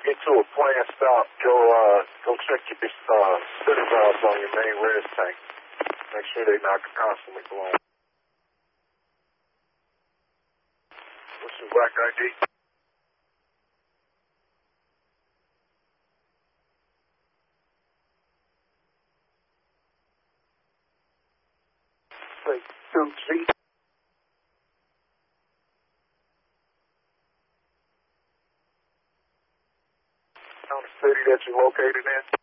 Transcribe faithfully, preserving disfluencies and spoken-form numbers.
Get to a planned stop. Go, uh, go check your uh, spitter valves on your main res tank. Make sure they're not constantly blowing. What's your rack I D? Say two G. On the city that you're located in.